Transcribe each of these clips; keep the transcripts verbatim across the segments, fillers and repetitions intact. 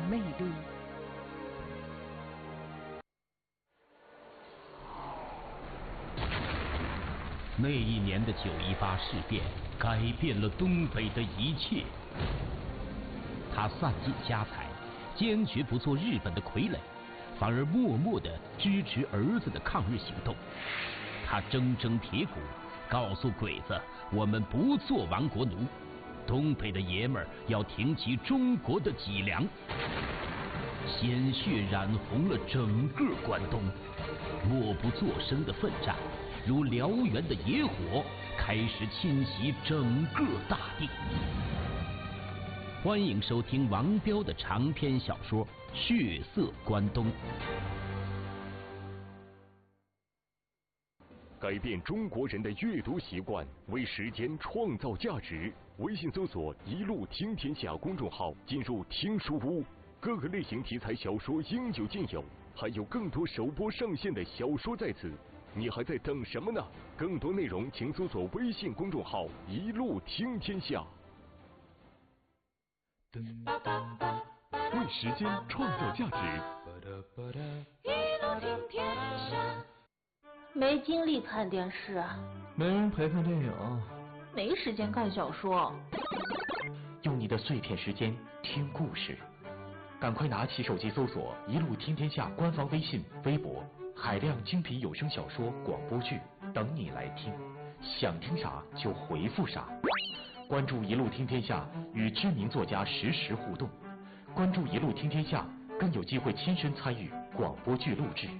魅力。 那一年的九一八事变改变了东北的一切。他散尽家财，坚决不做日本的傀儡，反而默默地支持儿子的抗日行动。他铮铮铁骨，告诉鬼子：我们不做亡国奴，东北的爷们儿要挺起中国的脊梁。鲜血染红了整个关东，默不作声的奋战，如燎原的野火，开始侵袭整个大地。欢迎收听王彪的长篇小说《血色关东》。 改变中国人的阅读习惯，为时间创造价值。微信搜索“一路听天下”公众号，进入听书屋，各个类型题材小说应有尽有，还有更多首播上线的小说在此。你还在等什么呢？更多内容请搜索微信公众号“一路听天下”。为时间创造价值。 一路听天下。没精力看电视， 没人陪看电影， 没时间看小说。 用你的碎片时间听故事，赶快拿起手机搜索“一路听天下”官方微信、微博，海量精品有声小说、广播剧等你来听，想听啥就回复啥。关注“一路听天下”，与知名作家实时互动。关注“一路听天下”，更有机会亲身参与广播剧录制。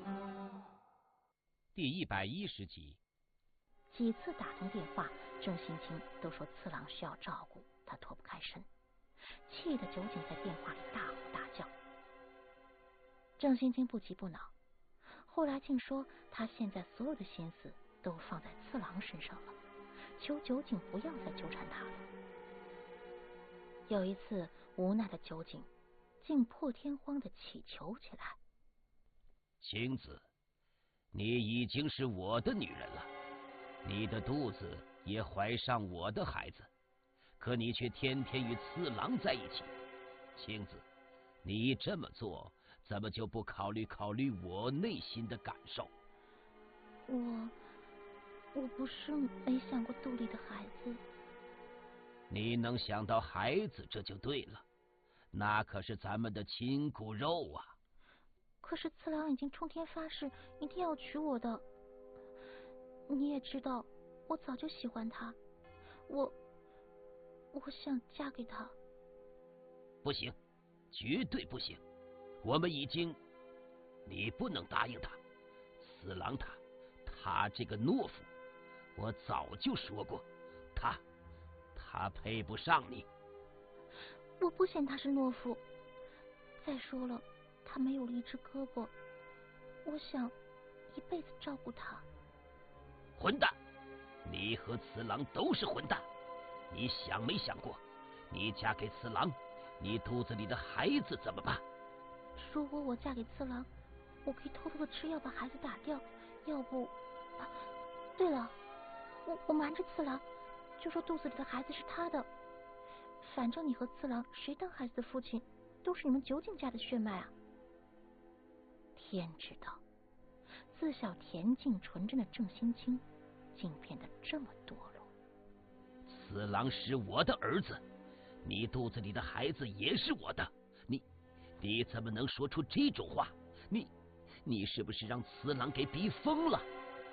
第一百一十集。 几次打通电话，郑新清都说次郎需要照顾，他脱不开身，气得酒井在电话里大吼大叫。郑新清不急不恼，后来竟说他现在所有的心思都放在次郎身上了，求酒井不要再纠缠他了。有一次，无奈的酒井竟破天荒地乞求起来： 晴子，你已经是我的女人了，你的肚子也怀上我的孩子，可你却天天与次郎在一起。晴子，你这么做，怎么就不考虑考虑我内心的感受？ 我我不是没想过肚里的孩子。 你能想到孩子，这就对了，那可是咱们的亲骨肉啊。 可是次郎已经冲天发誓一定要娶我的，你也知道我早就喜欢他，我我想嫁给他。 不行，绝对不行，我们已经，你不能答应他。次郎他他这个懦夫，我早就说过，他他配不上你。 我不嫌他是懦夫，再说了，他没有了一只胳膊，我想一辈子照顾他。 混蛋！你和次郎都是混蛋！你想没想过，你嫁给次郎，你肚子里的孩子怎么办？ 如果我嫁给次郎，我可以偷偷的吃药把孩子打掉，要不……啊，对了，我我瞒着次郎，就说肚子里的孩子是他的。反正你和次郎谁当孩子的父亲，都是你们酒井家的血脉啊。天知道，自小恬静纯真的郑新清，竟变得这么堕落。 次郎是我的儿子，你肚子里的孩子也是我的，你你怎么能说出这种话？你你是不是让次郎给逼疯了？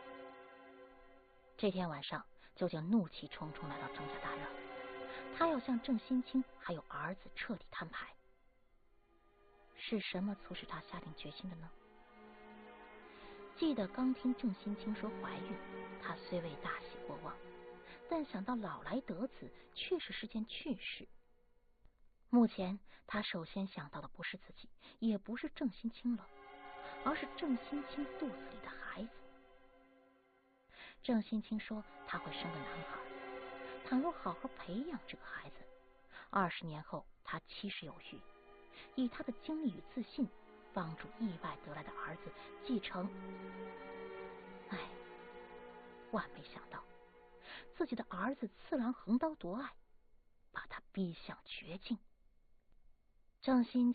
这天晚上，酒井怒气冲冲来到郑家大院，他要向郑新清还有儿子彻底摊牌。是什么促使他下定决心的呢？记得刚听郑新清说怀孕，他虽未大喜过望，但想到老来得子确实是件趣事。目前他首先想到的不是自己，也不是郑新清了，而是郑新清肚子里的孩子。郑新清说他会生个男孩，倘若好好培养这个孩子，二十年后他七十有余，以他的精力与自信，帮助意外得来的儿子继承。唉，万没想到自己的儿子次郎横刀夺爱，把他逼向绝境。郑新